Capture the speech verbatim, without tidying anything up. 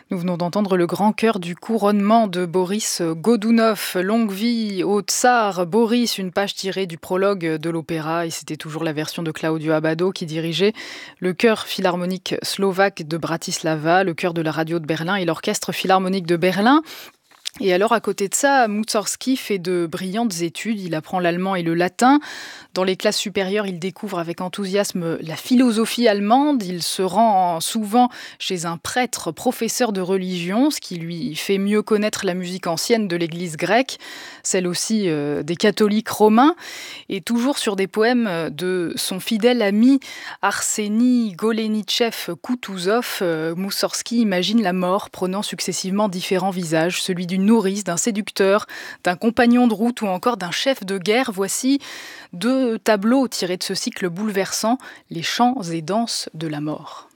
Nous venons d'entendre le grand chœur du couronnement de Boris Godounov. Longue vie au tsar Boris, une page tirée du prologue de l'opéra. Et c'était toujours la version de Claudio Abbado qui dirigeait le chœur philharmonique slovaque de Bratislava, le chœur de la radio de Berlin et l'orchestre philharmonique de Berlin. Et alors, à côté de ça, Mussorgsky fait de brillantes études. Il apprend l'allemand et le latin. Dans les classes supérieures, il découvre avec enthousiasme la philosophie allemande. Il se rend souvent chez un prêtre professeur de religion, ce qui lui fait mieux connaître la musique ancienne de l'église grecque, celle aussi euh, des catholiques romains. Et toujours sur des poèmes de son fidèle ami Arseny Golenichév-Koutouzov, euh, Mussorgsky imagine la mort prenant successivement différents visages, celui d'une nourrice, d'un séducteur, d'un compagnon de route ou encore d'un chef de guerre. Voici deux tableaux tirés de ce cycle bouleversant, Les chants et danses de la mort.